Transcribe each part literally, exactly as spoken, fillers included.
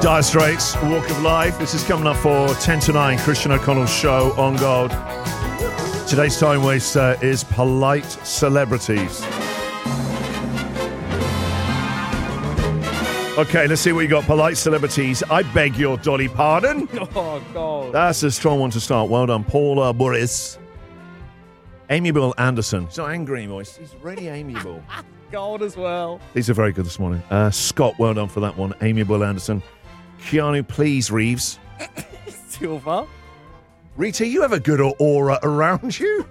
Dire Straits, Walk of Life. This is coming up for ten to nine, Christian O'Connell's show on Gold. Today's time waster is polite celebrities. Okay, let's see what you got. Polite celebrities. I beg your dolly pardon. Oh, God. That's a strong one to start. Well done. Paula Burris. Amiable Anderson. He's not angry anymore. He's really amiable. Gold as well. These are very good this morning. Uh, Scott, well done for that one. Amiable Anderson. Keanu, please, Reeves. Silver. Rita, you have a good aura around you.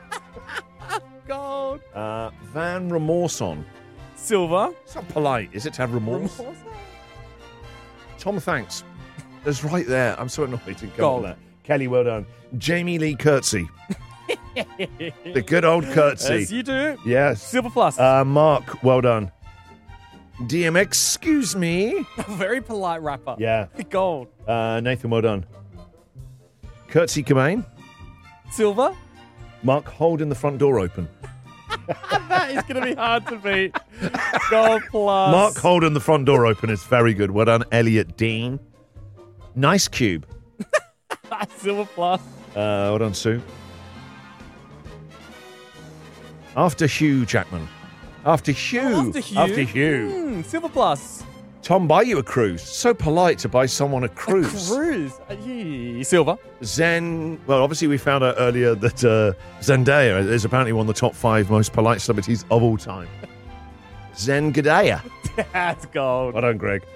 Gold. Uh, Van Remorson. Silver. It's not polite, is it, to have remorse? Remorse? Tom, thanks. That's right there. I'm so annoyed to come Gold. on that. Kelly, well done. Jamie Lee Curtsey. The good old Curtsey. Yes, you do. Yes. Silver plus. Uh, Mark, well done. D M, excuse me. Very polite rapper. Yeah. Gold. Uh, Nathan, well done. Curtsey Cobain. Silver. Mark, holding the front door open. That is going to be hard to beat. Gold plus. Mark holding the front door open is very good. Well done, Elliot Dean. Nice cube. Silver plus. Uh, well done, Sue. After Hugh Jackman. After Hugh. Oh, after Hugh. After Hugh. Mm, silver plus. Tom, buy you a cruise. So polite to buy someone a A cruise. cruise. Uh, yee. Silver. Zen, well, obviously we found out earlier that uh, Zendaya is apparently one of the top five most polite celebrities of all time. Zen Gadea. That's gold. Well done, Greg.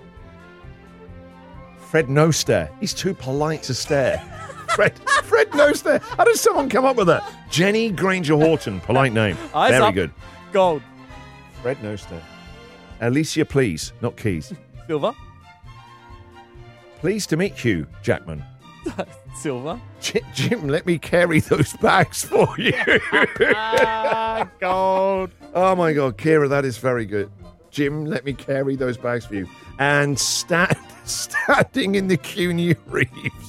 Fred No Stare. He's too polite to stare. Fred, Fred No Stare. How does someone come up with that? Jenny Granger Horton. Polite name. Eyes Very up. good. Gold. Fred No Stare. Alicia, please, not Keys. Silver. Pleased to meet Hugh Jackman. Silver. J- Jim, let me carry those bags for you. Ah, gold. Oh my God, Kira, that is very good. Jim, let me carry those bags for you. And sta- standing in the Keanu Reeves.